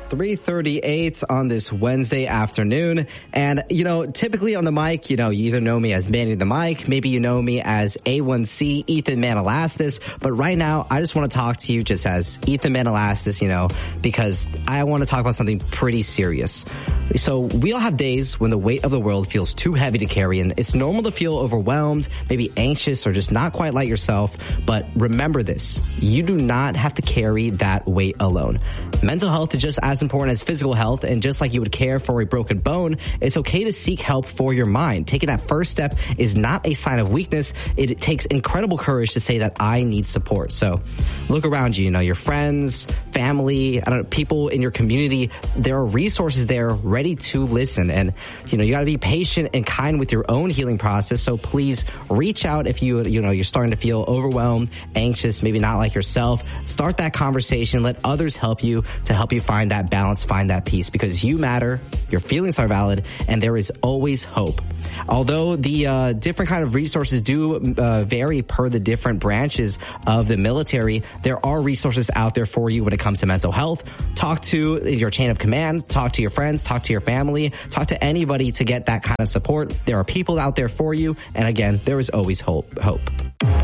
3:38 on this Wednesday afternoon. And, typically on the mic, you either know me as Manny the Mic, maybe you know me as A1C, Ethan Manalastis. But right now, I just want to talk to you just as Ethan Manalastis, because I want to talk about something pretty serious. So we all have days when the weight of the world feels too heavy to carry, and it's normal to feel overwhelmed, maybe anxious, or just not quite like yourself. But remember this, you do not have to carry that weight alone. Mental health is just as important as physical health, and just like you would care for a broken bone, it's okay to seek help for your mind. Taking that first step is not a sign of weakness. It takes incredible courage to say that I need support. So look around you, your friends, family, people in your community. There are resources there ready to listen. And, you got to be patient and kind with your own healing process. So please reach out if you're starting to feel overwhelmed, anxious, maybe not like yourself. Start that conversation. Let others help you to help you find that balance, find that peace, because you matter, your feelings are valid, and there is always hope. Although the different kind of resources do vary per the different branches of the military, there are resources out there for you when it comes to mental health. Talk to your chain of command, talk to your friends, talk to your family, talk to anybody to get that kind of support. There are people out there for you, and again, there is always hope.